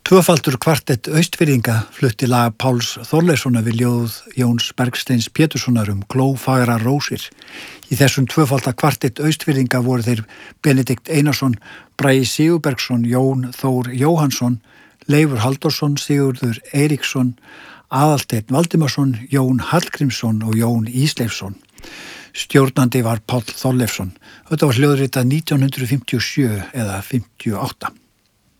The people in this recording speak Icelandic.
Tvöfaldur kvartett Austfirðinga flutti lag Páls Þorleifssonar við ljóð Jóns Bergsteins Péturssonar glófagrar rósir. Í þessum tvöfalda kvartett Austfirðinga voru þeir Benedikt Einarsson, Bragi Sigurbergsson, Jón Þór Jóhannsson, Leifur Halldórsson, Sigurður Eiríksson, Aðalsteinn Valdimarsson, Jón Hallgrímsson og Jón Ísleifsson. Stjórnandi var Páll Þorleifsson. Þetta var hljóðritað 1957 eða 58.